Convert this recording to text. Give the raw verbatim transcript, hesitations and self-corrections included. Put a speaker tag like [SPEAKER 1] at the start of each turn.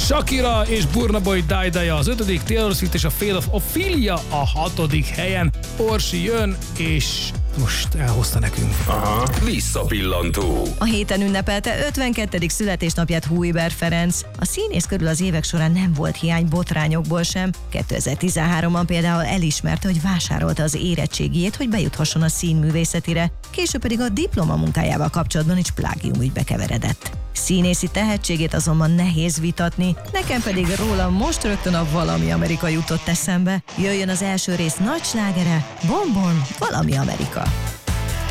[SPEAKER 1] Shakira és Burna Boy Daidaja az ötödik, Taylor Swift és a Fate of Ophelia a hatodik helyen. Orsi jön, és most elhozta nekünk.
[SPEAKER 2] Aha. Visszapillantó.
[SPEAKER 3] A héten ünnepelte ötvenkettedik születésnapját Hújber Ferenc. A színész körül az évek során nem volt hiány botrányokból sem. kétezer-tizenháromban például elismerte, hogy vásárolta az érettségiét, hogy bejuthasson a színművészetire. Később pedig a diplomamunkájával kapcsolatban is plágiumügybe keveredett. Színészi tehetségét azonban nehéz vitatni, nekem pedig róla most rögtön a Valami Amerika jutott eszembe. Jöjjön az első rész nagy slágere, Bon Bon, Valami Amerika.